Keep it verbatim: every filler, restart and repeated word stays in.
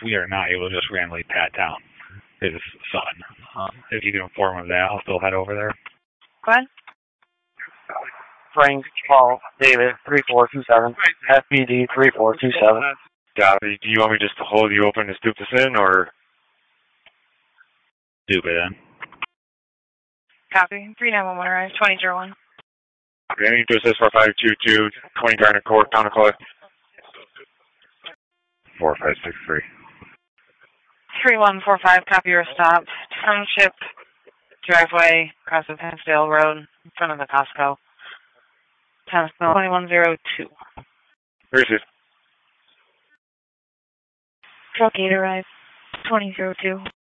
we are not able to just randomly pat down his son. Um, if you can inform him of that, I'll still head over there. Go ahead. Frank Paul David three four two seven F B D three four two seven. Copy. Do you want me just to hold you open to scoop this in, or Scoop it in? Copy. three nine one one Rise twenty zero one. okay, I need to assist for five two two twenty Gardner Court, Town of Clay. Four five six three. three one four five. Copy your stop. Township driveway across the Pennsdale Road in front of the Costco. Pennsdale twenty-one oh two. Received. Truck eight arrived. twenty oh two.